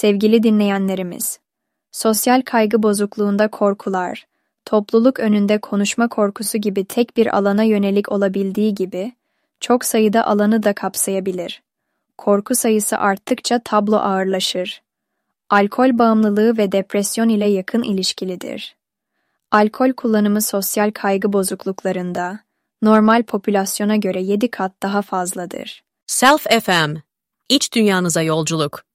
Sevgili dinleyenlerimiz, sosyal kaygı bozukluğunda korkular, topluluk önünde konuşma korkusu gibi tek bir alana yönelik olabildiği gibi, çok sayıda alanı da kapsayabilir. Korku sayısı arttıkça tablo ağırlaşır. Alkol bağımlılığı ve depresyon ile yakın ilişkilidir. Alkol kullanımı sosyal kaygı bozukluklarında, normal popülasyona göre 7 kat daha fazladır. Self FM, İç dünyanıza yolculuk.